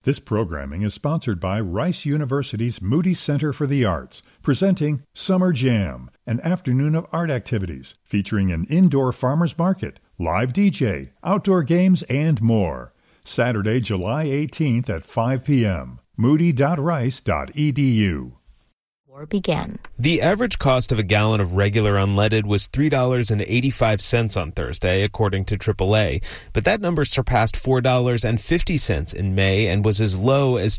This programming is sponsored by Rice University's Moody Center for the Arts, presenting Summer Jam, an afternoon of art activities featuring an indoor farmers market, live DJ, outdoor games, and more. Saturday, July 18th at 5 p.m. moody.rice.edu. Began. The average cost of a gallon of regular unleaded was $3.85 on Thursday, according to AAA, but that number surpassed $4.50 in May and was as low as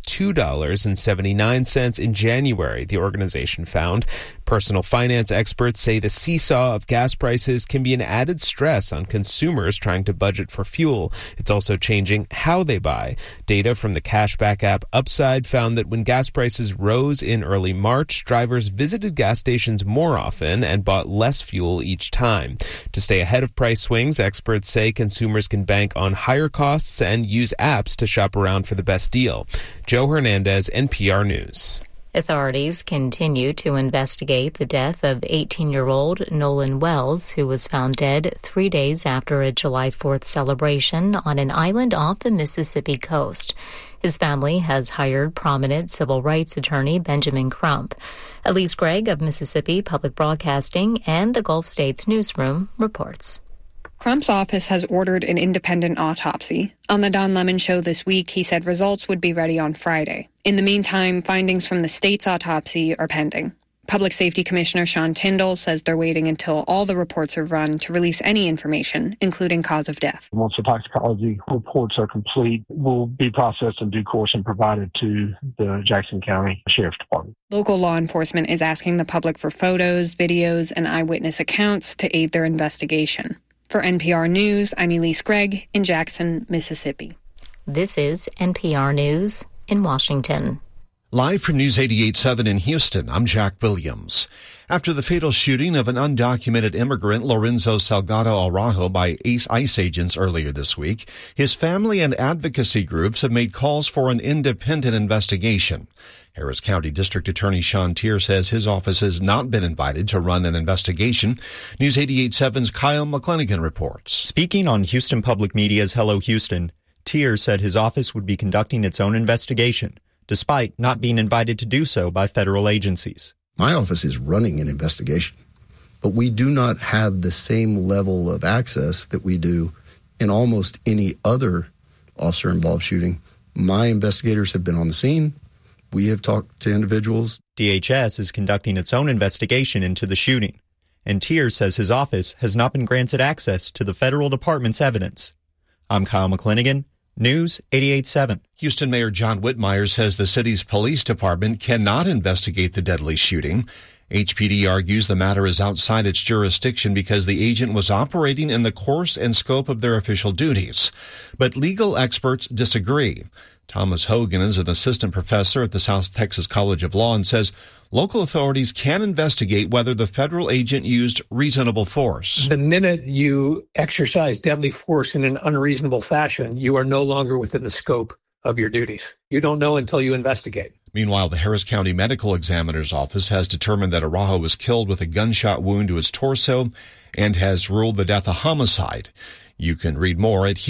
$2.79 in January, the organization found. Personal finance experts say the seesaw of gas prices can be an added stress on consumers trying to budget for fuel. It's also changing how they buy. Data from the Cashback app Upside found that when gas prices rose in early March, drivers visited gas stations more often and bought less fuel each time. To stay ahead of price swings, experts say consumers can bank on higher costs and use apps to shop around for the best deal. Joe Hernandez, NPR News. Authorities continue to investigate the death of 18-year-old Nolan Wells, who was found dead 3 days after a July 4th celebration on an island off the Mississippi coast. His family has hired prominent civil rights attorney Benjamin Crump. Elise Gregg of Mississippi Public Broadcasting and the Gulf States Newsroom reports. Crump's office has ordered an independent autopsy. On the Don Lemon Show this week, he said results would be ready on Friday. In the meantime, findings from the state's autopsy are pending. Public Safety Commissioner Sean Tindall says they're waiting until all the reports are run to release any information, including cause of death. Once the toxicology reports are complete, will be processed in due course and provided to the Jackson County Sheriff's Department. Local law enforcement is asking the public for photos, videos, and eyewitness accounts to aid their investigation. For NPR News, I'm Elise Gregg in Jackson, Mississippi. This is NPR News in Washington. Live from News 88.7 in Houston, I'm Jack Williams. After the fatal shooting of an undocumented immigrant, Lorenzo Salgado Araujo, by ICE agents earlier this week, his family and advocacy groups have made calls for an independent investigation. Harris County District Attorney Sean Teer says his office has not been invited to run an investigation. News 88.7's Kyle McClanagan reports. Speaking on Houston Public Media's Hello Houston, Teer said his office would be conducting its own investigation, despite not being invited to do so by federal agencies. My office is running an investigation, but we do not have the same level of access that we do in almost any other officer-involved shooting. My investigators have been on the scene. We have talked to individuals. DHS is conducting its own investigation into the shooting, and Teer says his office has not been granted access to the federal department's evidence. I'm Kyle McClanagan, News 88.7. Houston Mayor John Whitmire says the city's police department cannot investigate the deadly shooting. HPD argues the matter is outside its jurisdiction because the agent was operating in the course and scope of their official duties. But legal experts disagree. Thomas Hogan is an assistant professor at the South Texas College of Law and says local authorities can investigate whether the federal agent used reasonable force. The minute you exercise deadly force in an unreasonable fashion, you are no longer within the scope of your duties. You don't know until you investigate. Meanwhile, the Harris County Medical Examiner's Office has determined that Araujo was killed with a gunshot wound to his torso and has ruled the death a homicide. You can read more at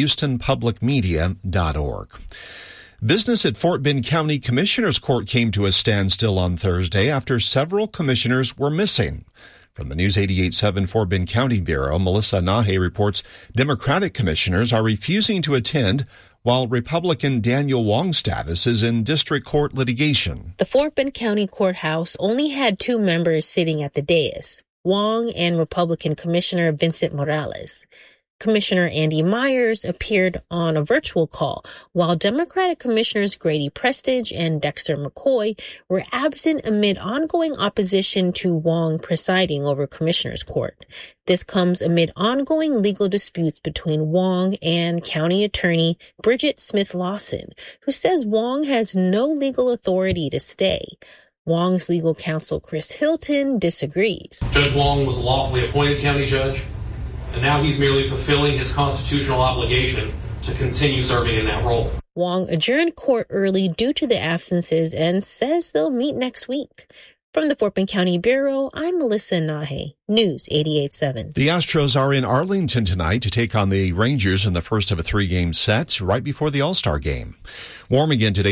HoustonPublicMedia.org. Business at Fort Bend County Commissioner's Court came to a standstill on Thursday after several commissioners were missing. From the News 88.7 Fort Bend County Bureau, Melissa Nahe reports Democratic commissioners are refusing to attend, while Republican Daniel Wong's status is in district court litigation. The Fort Bend County Courthouse only had two members sitting at the dais, Wong and Republican Commissioner Vincent Morales. Commissioner Andy Myers appeared on a virtual call, while Democratic Commissioners Grady Prestage and Dexter McCoy were absent amid ongoing opposition to Wong presiding over Commissioners Court. This comes amid ongoing legal disputes between Wong and County Attorney Bridget Smith Lawson, who says Wong has no legal authority to stay. Wong's legal counsel, Chris Hilton, disagrees. Judge Wong was a lawfully appointed county judge, and now he's merely fulfilling his constitutional obligation to continue serving in that role. Wong adjourned court early due to the absences and says they'll meet next week. From the Fort Bend County Bureau, I'm Melissa Nahe, News 88.7. The Astros are in Arlington tonight to take on the Rangers in the first of a 3-game set right before the All-Star game. Warm again today.